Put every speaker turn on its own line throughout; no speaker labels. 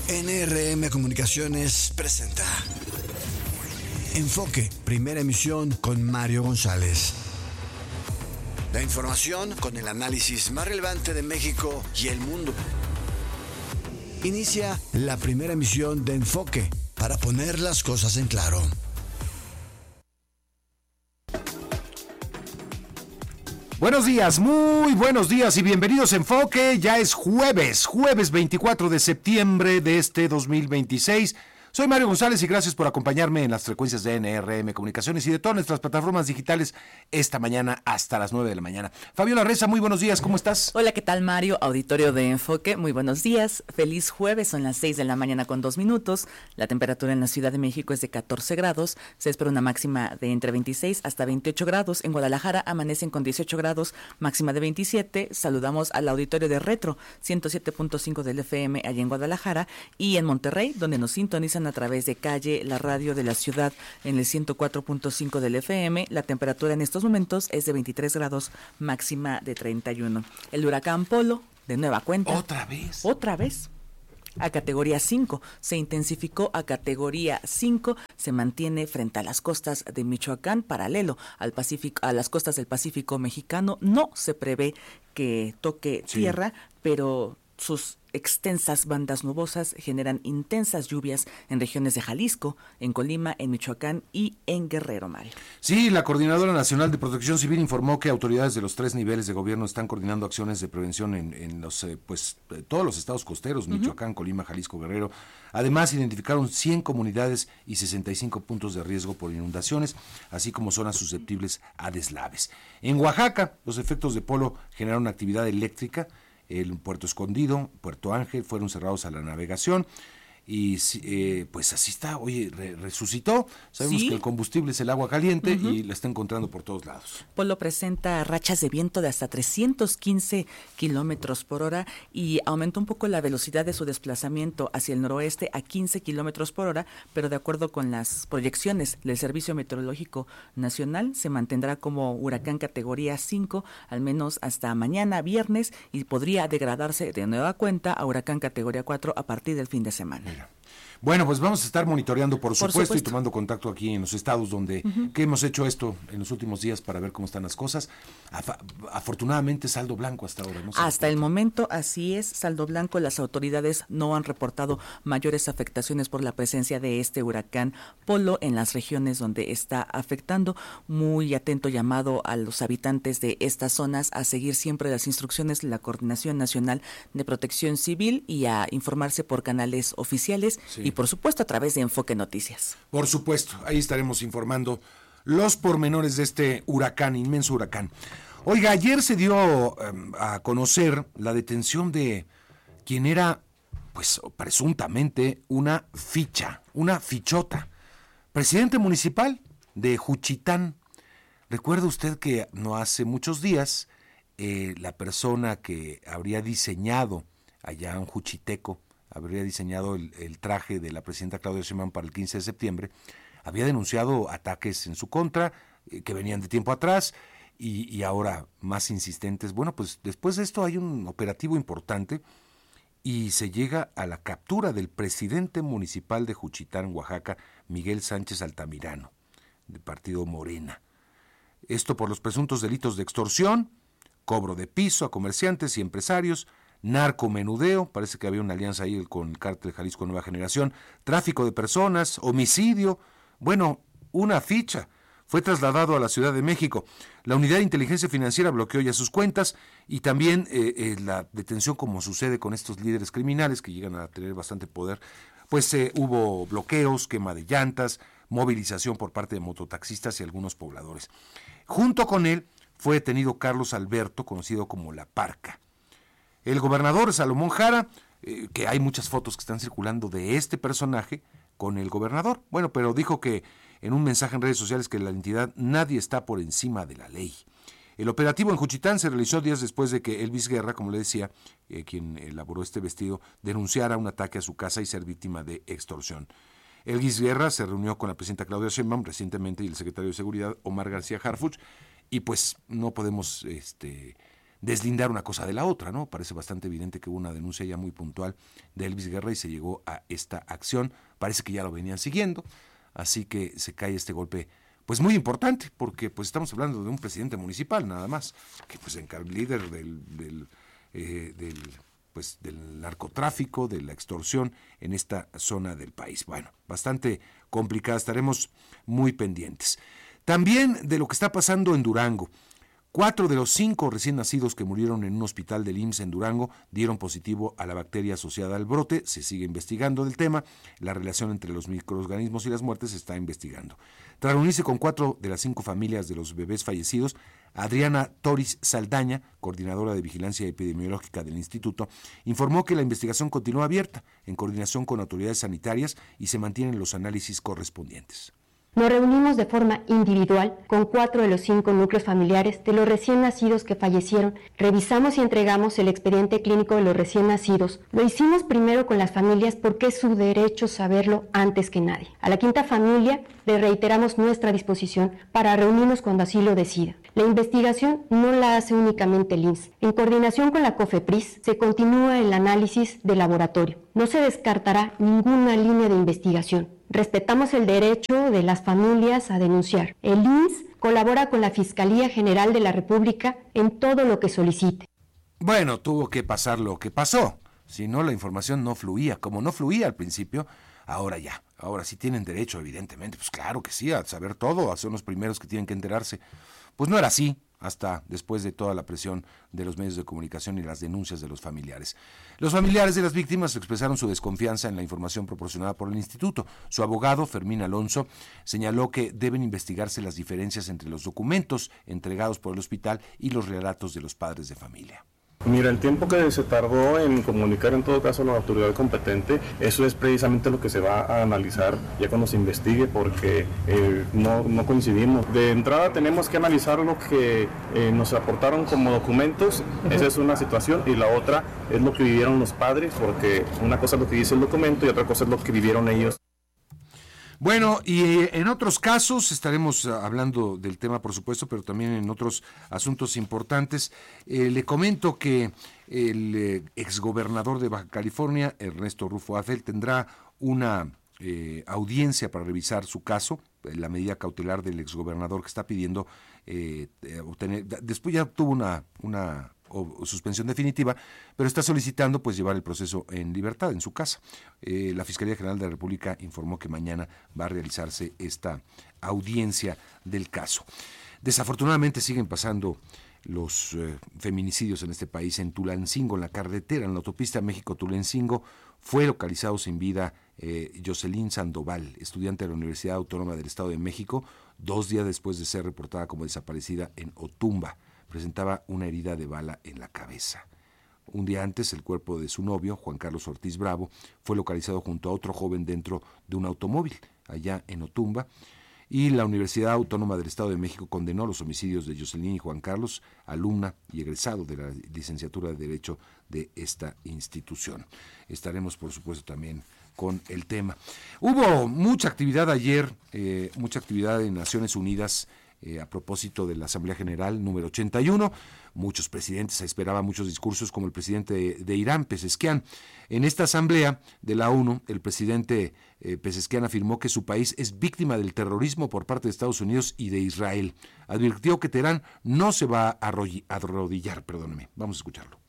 NRM Comunicaciones presenta Enfoque, primera emisión con Mario González. La información con el análisis más relevante de México y el mundo. Inicia la primera emisión de Enfoque para poner las cosas en claro.
Buenos días, muy buenos días y bienvenidos a Enfoque. Ya es jueves 24 de septiembre de este 2026. Soy Mario González y gracias por acompañarme en las frecuencias de NRM Comunicaciones y de todas nuestras plataformas digitales esta mañana hasta las 9 de la mañana. Fabiola Reza, muy buenos días, ¿cómo estás?
Hola, ¿qué tal, Mario? Auditorio de Enfoque, muy buenos días. Feliz jueves, son las 6 de la mañana con 2 minutos. La temperatura en la Ciudad de México es de 14 grados. Se espera una máxima de entre 26 hasta 28 grados. En Guadalajara amanecen con 18 grados, máxima de 27. Saludamos al auditorio de Retro, 107.5 del FM allá en Guadalajara, y en Monterrey, donde nos sintonizan a través de Calle, la radio de la ciudad, en el 104.5 del FM. La temperatura en estos momentos es de 23 grados, máxima de 31. El huracán Polo, de nueva cuenta. ¿Otra vez? A categoría 5, se intensificó a categoría 5, se mantiene frente a las costas de Michoacán, paralelo al Pacífico, a las costas del Pacífico mexicano. No se prevé que toque tierra, pero sus extensas bandas nubosas generan intensas lluvias en regiones de Jalisco, en Colima, en Michoacán y en Guerrero, Mario.
Sí, la Coordinadora Nacional de Protección Civil informó que autoridades de los 3 niveles de gobierno están coordinando acciones de prevención en los, todos los estados costeros, Michoacán, Colima, Jalisco, Guerrero. Además, identificaron 100 comunidades y 65 puntos de riesgo por inundaciones, así como zonas susceptibles a deslaves. En Oaxaca, los efectos de Polo generaron actividad eléctrica. El Puerto Escondido, Puerto Ángel fueron cerrados a la navegación y pues así está. Oye, resucitó. Sabemos que el combustible es el agua caliente y la está encontrando por todos lados.
Polo presenta rachas de viento de hasta 315 kilómetros por hora y aumentó un poco la velocidad de su desplazamiento hacia el noroeste a 15 kilómetros por hora, pero de acuerdo con las proyecciones del Servicio Meteorológico Nacional, se mantendrá como huracán categoría 5, al menos hasta mañana, viernes, y podría degradarse de nueva cuenta a huracán categoría 4 a partir del fin de semana.
Bueno, pues vamos a estar monitoreando, por supuesto, y tomando contacto aquí en los estados donde que hemos hecho esto en los últimos días para ver cómo están las cosas. Afortunadamente, saldo blanco hasta ahora, ¿no?
Hasta el momento, así es, saldo blanco. Las autoridades no han reportado mayores afectaciones por la presencia de este huracán Polo en las regiones donde está afectando. Muy atento llamado a los habitantes de estas zonas a seguir siempre las instrucciones de la Coordinación Nacional de Protección Civil y a informarse por canales oficiales. Sí. Y por supuesto a través de Enfoque Noticias.
Por supuesto, ahí estaremos informando los pormenores de este huracán, inmenso huracán. Oiga, ayer se dio a conocer la detención de quien era, pues presuntamente, una fichota, presidente municipal de Juchitán. Recuerda usted que no hace muchos días la persona que habría diseñado allá en Juchiteco, habría diseñado el traje de la presidenta Claudia Sheinbaum para el 15 de septiembre, había denunciado ataques en su contra, que venían de tiempo atrás, y ahora más insistentes. Bueno, pues después de esto hay un operativo importante, y se llega a la captura del presidente municipal de Juchitán, Oaxaca, Miguel Sánchez Altamirano, del partido Morena. Esto por los presuntos delitos de extorsión, cobro de piso a comerciantes y empresarios, narcomenudeo, parece que había una alianza ahí con el cártel Jalisco Nueva Generación, tráfico de personas, homicidio, bueno, una ficha. Fue trasladado a la Ciudad de México. La Unidad de Inteligencia Financiera bloqueó ya sus cuentas y también la detención, como sucede con estos líderes criminales que llegan a tener bastante poder, pues hubo bloqueos, quema de llantas, movilización por parte de mototaxistas y algunos pobladores. Junto con él fue detenido Carlos Alberto, conocido como La Parca. El gobernador Salomón Jara, que hay muchas fotos que están circulando de este personaje con el gobernador, bueno, pero dijo que en un mensaje en redes sociales que la entidad nadie está por encima de la ley. El operativo en Juchitán se realizó días después de que Elvis Guerra, como le decía, quien elaboró este vestido, denunciara un ataque a su casa y ser víctima de extorsión. Elvis Guerra se reunió con la presidenta Claudia Sheinbaum recientemente y el secretario de Seguridad Omar García Harfuch, y pues no podemos deslindar una cosa de la otra, ¿no? Parece bastante evidente que hubo una denuncia ya muy puntual de Elvis Guerra y se llegó a esta acción. Parece que ya lo venían siguiendo, así que se cae este golpe, pues muy importante, porque pues estamos hablando de un presidente municipal nada más, que pues líder del narcotráfico, de la extorsión en esta zona del país. Bueno, bastante complicada, estaremos muy pendientes. También de lo que está pasando en Durango. 4 de los 5 recién nacidos que murieron en un hospital del IMSS en Durango dieron positivo a la bacteria asociada al brote. Se sigue investigando del tema. La relación entre los microorganismos y las muertes se está investigando. Tras reunirse con 4 de las 5 familias de los bebés fallecidos, Adriana Toris Saldaña, coordinadora de vigilancia epidemiológica del instituto, informó que la investigación continúa abierta en coordinación con autoridades sanitarias y se mantienen los análisis correspondientes.
Nos reunimos de forma individual con 4 de los 5 núcleos familiares de los recién nacidos que fallecieron. Revisamos y entregamos el expediente clínico de los recién nacidos. Lo hicimos primero con las familias porque es su derecho saberlo antes que nadie. A la quinta familia le reiteramos nuestra disposición para reunirnos cuando así lo decida. La investigación no la hace únicamente el IMSS. En coordinación con la COFEPRIS se continúa el análisis de laboratorio. No se descartará ninguna línea de investigación. Respetamos el derecho de las familias a denunciar. El IMSS colabora con la Fiscalía General de la República en todo lo que solicite.
Bueno, tuvo que pasar lo que pasó. Si no, la información no fluía. Como no fluía al principio, ahora ya. Ahora sí tienen derecho, evidentemente. Pues claro que sí, a saber todo. Son los primeros que tienen que enterarse. Pues no era así hasta después de toda la presión de los medios de comunicación y las denuncias de los familiares. Los familiares de las víctimas expresaron su desconfianza en la información proporcionada por el instituto. Su abogado, Fermín Alonso, señaló que deben investigarse las diferencias entre los documentos entregados por el hospital y los relatos de los padres de familia.
Mira, el tiempo que se tardó en comunicar en todo caso a la autoridad competente, eso es precisamente lo que se va a analizar ya cuando se investigue, porque no coincidimos. De entrada tenemos que analizar lo que nos aportaron como documentos, esa es una situación, y la otra es lo que vivieron los padres, porque una cosa es lo que dice el documento y otra cosa es lo que vivieron ellos.
Bueno, y en otros casos estaremos hablando del tema, por supuesto, pero también en otros asuntos importantes. Le comento que el exgobernador de Baja California, Ernesto Rufo Adell, tendrá una audiencia para revisar su caso, la medida cautelar del exgobernador que está pidiendo obtener. Después ya tuvo una suspensión definitiva, pero está solicitando pues llevar el proceso en libertad en su casa. La Fiscalía General de la República informó que mañana va a realizarse esta audiencia del caso. Desafortunadamente siguen pasando los feminicidios en este país. En Tulancingo, en la carretera, en la autopista México-Tulancingo, fue localizado sin vida Jocelyn Sandoval, estudiante de la Universidad Autónoma del Estado de México, 2 días después de ser reportada como desaparecida en Otumba. Presentaba una herida de bala en la cabeza. Un día antes, el cuerpo de su novio, Juan Carlos Ortiz Bravo, fue localizado junto a otro joven dentro de un automóvil, allá en Otumba, y la Universidad Autónoma del Estado de México condenó los homicidios de Jocelyn y Juan Carlos, alumna y egresado de la licenciatura de Derecho de esta institución. Estaremos, por supuesto, también con el tema. Hubo mucha actividad ayer, mucha actividad en Naciones Unidas, a propósito de la Asamblea General número 81, muchos presidentes, se esperaban muchos discursos, como el presidente de Irán, Pezeshkian. En esta Asamblea de la ONU, el presidente Pezeshkian afirmó que su país es víctima del terrorismo por parte de Estados Unidos y de Israel. Advirtió que Teherán no se va a arrodillar. Vamos a escucharlo.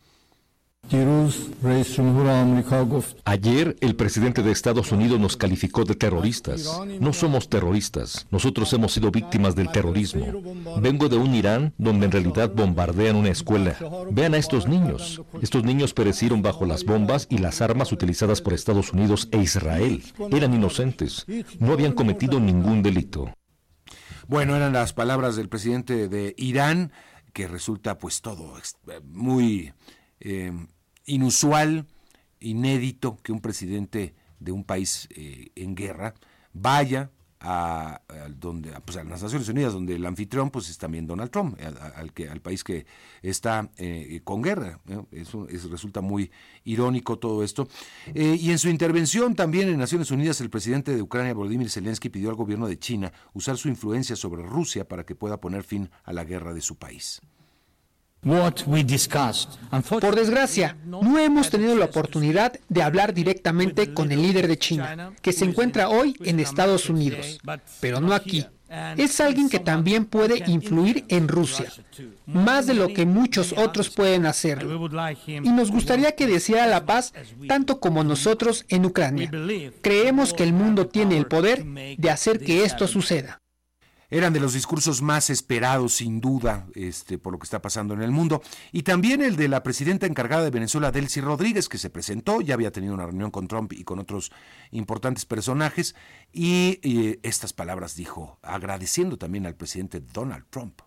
Ayer el presidente de Estados Unidos nos calificó de terroristas. No somos terroristas, nosotros hemos sido víctimas del terrorismo. Vengo de un Irán donde en realidad bombardean una escuela. Vean a estos niños perecieron bajo las bombas y las armas utilizadas por Estados Unidos e Israel. Eran inocentes, no habían cometido ningún delito.
Bueno, eran las palabras del presidente de Irán, que resulta pues todo muy inusual, inédito que un presidente de un país en guerra vaya a las Naciones Unidas, donde el anfitrión pues es también Donald Trump, al país que está con guerra. Resulta muy irónico todo esto. Y en su intervención también en Naciones Unidas, el presidente de Ucrania, Volodymyr Zelensky, pidió al gobierno de China usar su influencia sobre Rusia para que pueda poner fin a la guerra de su país.
Por desgracia, no hemos tenido la oportunidad de hablar directamente con el líder de China, que se encuentra hoy en Estados Unidos, pero no aquí. Es alguien que también puede influir en Rusia, más de lo que muchos otros pueden hacerlo. Y nos gustaría que deseara la paz tanto como nosotros en Ucrania. Creemos que el mundo tiene el poder de hacer que esto suceda.
Eran de los discursos más esperados, sin duda, por lo que está pasando en el mundo. Y también el de la presidenta encargada de Venezuela, Delcy Rodríguez, que se presentó, ya había tenido una reunión con Trump y con otros importantes personajes, y estas palabras dijo, agradeciendo también al presidente Donald Trump.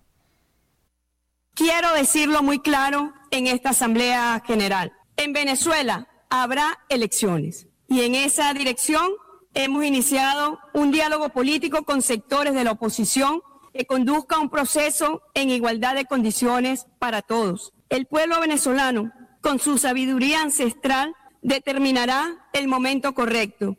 Quiero decirlo muy claro en esta Asamblea General. En Venezuela habrá elecciones, y en esa dirección hemos iniciado un diálogo político con sectores de la oposición que conduzca a un proceso en igualdad de condiciones para todos. El pueblo venezolano, con su sabiduría ancestral, determinará el momento correcto.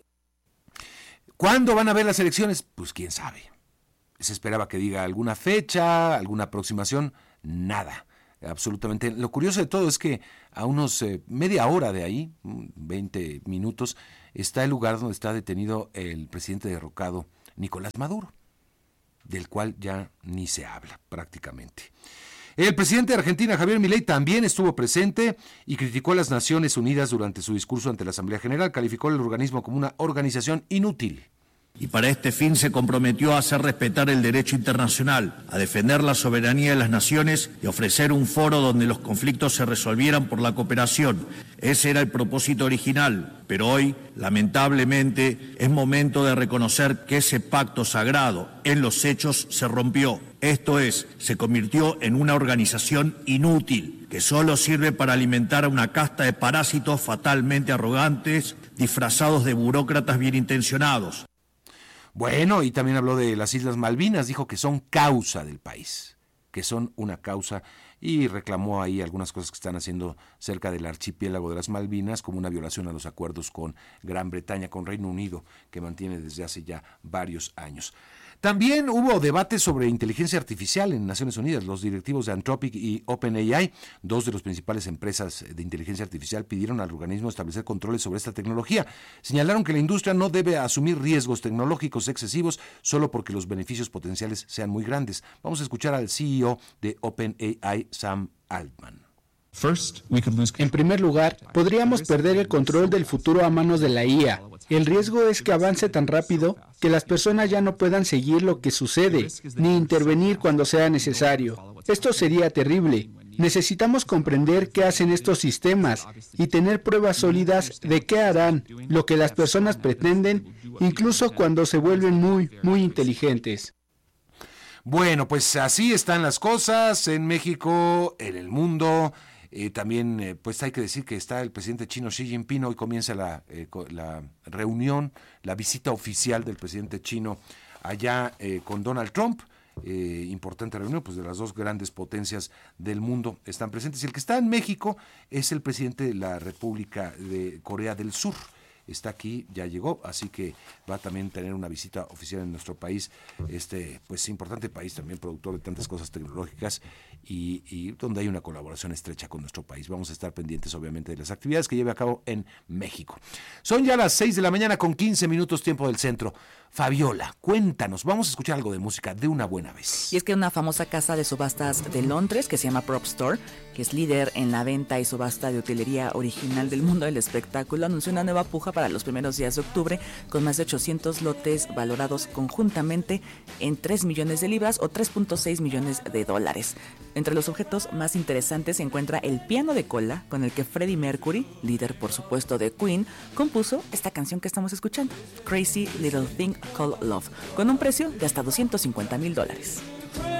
¿Cuándo van a haber las elecciones? Pues quién sabe. Se esperaba que diga alguna fecha, alguna aproximación, nada. Absolutamente. Lo curioso de todo es que a unos media hora de ahí, 20 minutos, está el lugar donde está detenido el presidente derrocado Nicolás Maduro, del cual ya ni se habla prácticamente. El presidente de Argentina, Javier Milei, también estuvo presente y criticó a las Naciones Unidas durante su discurso ante la Asamblea General. Calificó el organismo como una organización inútil.
Y para este fin se comprometió a hacer respetar el derecho internacional, a defender la soberanía de las naciones y ofrecer un foro donde los conflictos se resolvieran por la cooperación. Ese era el propósito original, pero hoy, lamentablemente, es momento de reconocer que ese pacto sagrado en los hechos se rompió. Esto es, se convirtió en una organización inútil, que solo sirve para alimentar a una casta de parásitos fatalmente arrogantes, disfrazados de burócratas bien intencionados.
Bueno, y también habló de las Islas Malvinas, dijo que son causa del país, que son una causa, y reclamó ahí algunas cosas que están haciendo cerca del archipiélago de las Malvinas, como una violación a los acuerdos con Gran Bretaña, con Reino Unido, que mantiene desde hace ya varios años. También hubo debate sobre inteligencia artificial en Naciones Unidas. Los directivos de Anthropic y OpenAI, dos de las principales empresas de inteligencia artificial, pidieron al organismo establecer controles sobre esta tecnología. Señalaron que la industria no debe asumir riesgos tecnológicos excesivos solo porque los beneficios potenciales sean muy grandes. Vamos a escuchar al CEO de OpenAI, Sam Altman.
En primer lugar, podríamos perder el control del futuro a manos de la IA. El riesgo es que avance tan rápido que las personas ya no puedan seguir lo que sucede, ni intervenir cuando sea necesario. Esto sería terrible. Necesitamos comprender qué hacen estos sistemas y tener pruebas sólidas de qué harán, lo que las personas pretenden, incluso cuando se vuelven muy inteligentes.
Bueno, pues así están las cosas en México, en el mundo. También pues hay que decir que está el presidente chino Xi Jinping. Hoy comienza la reunión, la visita oficial del presidente chino allá con Donald Trump. Importante reunión, pues de las dos grandes potencias del mundo están presentes. Y el que está en México es el presidente de la República de Corea del Sur. Está aquí, ya llegó, así que va a también tener una visita oficial en nuestro país, pues importante país también productor de tantas cosas tecnológicas y donde hay una colaboración estrecha con nuestro país. Vamos a estar pendientes obviamente de las actividades que lleve a cabo en México. Son ya las 6 de la mañana con 15 minutos tiempo del centro. Fabiola, cuéntanos, vamos a escuchar algo de música de una buena vez.
Y es que una famosa casa de subastas de Londres que se llama Prop Store, que es líder en la venta y subasta de utilería original del mundo del espectáculo, anunció una nueva puja para los primeros días de octubre con más de 800 lotes valorados conjuntamente en 3 millones de libras o 3.6 millones de dólares. Entre los objetos más interesantes se encuentra el piano de cola con el que Freddie Mercury, líder por supuesto de Queen, compuso esta canción que estamos escuchando, Crazy Little Thing Called Love, con un precio de hasta $250,000.